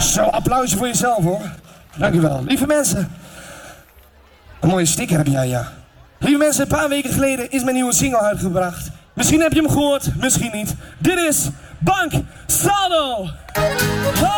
Zo, applausje voor jezelf hoor. Dankjewel. Lieve mensen. Een mooie sticker heb jij, ja. Lieve mensen, een paar weken geleden is mijn nieuwe single uitgebracht. Misschien heb je hem gehoord, misschien niet. Dit is Bank Saldo.